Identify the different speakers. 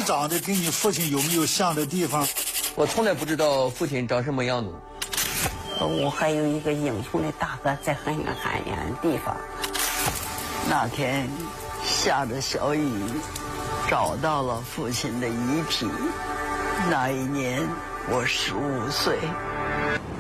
Speaker 1: 你长得跟你父亲有没有像的地方？
Speaker 2: 我从来不知道父亲长什么样子。
Speaker 3: 我还有一个英雄的大哥在很远很远的地方。
Speaker 4: 那天下着小雨，找到了父亲的遗体。那一年我15岁。